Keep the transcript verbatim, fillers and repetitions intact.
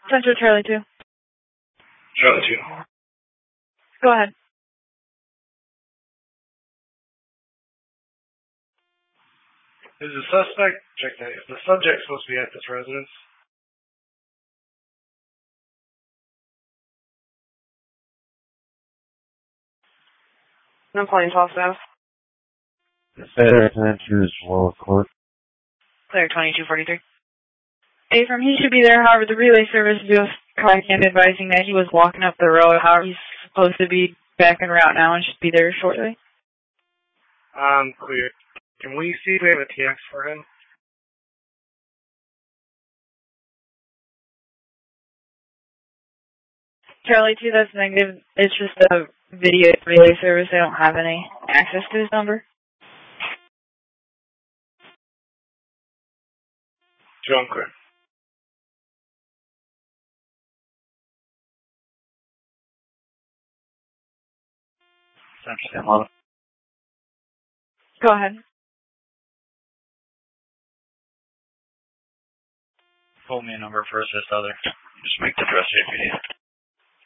Central Charlie two. Charlie two. Go ahead. Is the suspect, check that, is the subject supposed to be at this residence? I'm playing twelve South. Better than to his lower court. Clear twenty-two forty-three. Abram, he should be there. However, the relay service is calling him advising that he was walking up the road. However, he's supposed to be back en route now and should be there shortly. Um, clear. Can we see if we have a T X for him? Charlie two, that's negative. It's just a video relay service. They don't have any access to his number. John clear. Central eleven. Go ahead. Pull me a number first, this other. Just make the address if you need.